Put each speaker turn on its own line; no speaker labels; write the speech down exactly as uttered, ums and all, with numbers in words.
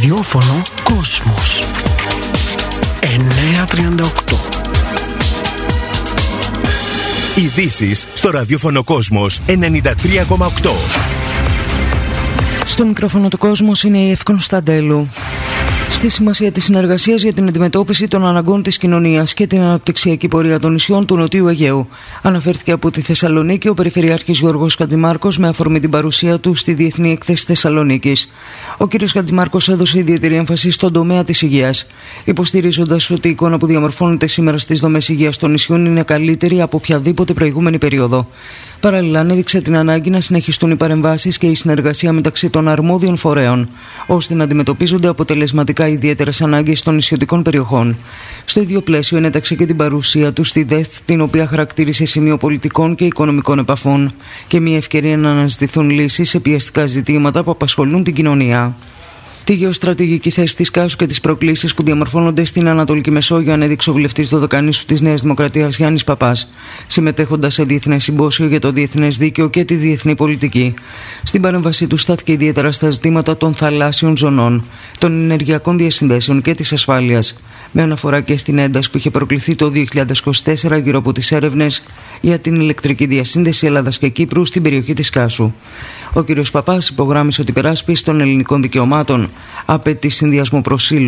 ραδιόφωνο Κόσμος εννιακόσια τριάντα οκτώ.
Ειδήσεις στο ραδιόφωνο Κόσμος ενενήντα τρία κόμμα οκτώ.
Στο μικρόφωνο του Κόσμος είναι η Εύη Κωνσταντέλου. Στη σημασία της συνεργασίας για την αντιμετώπιση των αναγκών της κοινωνίας και την αναπτυξιακή πορεία των νησιών του Νοτιού Αιγαίου, αναφέρθηκε από τη Θεσσαλονίκη ο Περιφερειάρχης Γιώργος Χατζημάρκος με αφορμή την παρουσία του στη Διεθνή Έκθεση Θεσσαλονίκης. Ο κ. Χατζημάρκος έδωσε ιδιαίτερη έμφαση στον τομέα της υγείας, υποστηρίζοντας ότι η εικόνα που διαμορφώνεται σήμερα στις δομές υγείας των νησιών είναι καλύτερη από οποιαδήποτε προηγούμενη περίοδο. Παράλληλα, ανέδειξε την ανάγκη να συνεχιστούν οι παρεμβάσεις και η συνεργασία μεταξύ των αρμόδιων φορέων, ώστε να αντιμετωπίζονται αποτελεσματικά ιδιαίτερες ανάγκες των νησιωτικών περιοχών. Στο ίδιο πλαίσιο, ενέταξε και την παρουσία του στη ΔΕΘ, την οποία χαρακτήρισε σημείο πολιτικών και οικονομικών επαφών και μια ευκαιρία να αναζητηθούν λύσεις σε πιεστικά ζητήματα που απασχολούν την κοινωνία. Τη γεωστρατηγική θέση της Κάσου και τις προκλήσεις που διαμορφώνονται στην Ανατολική Μεσόγειο ανέδειξε ο βουλευτής Δωδεκανήσου της Νέας Δημοκρατίας Γιάννης Παπάς, συμμετέχοντας σε διεθνές συμπόσιο για το διεθνές δίκαιο και τη διεθνή πολιτική. Στην παρέμβασή του στάθηκε ιδιαίτερα στα ζητήματα των θαλάσσιων ζωνών, των ενεργειακών διασυνδέσεων και της ασφάλειας, με αναφορά και στην ένταση που είχε προκληθεί το δύο χιλιάδες είκοσι τέσσερα γύρω από τις έρευνες για την ηλεκτρική διασύνδεση Ελλάδας και Κύπρου στην περιοχή της Κάσου. Ο κ. Παπάς υπογράμμισε ότι η υπεράσπιση των ελληνικών δικαιωμάτων απαιτεί συνδυασμό προσήλωσης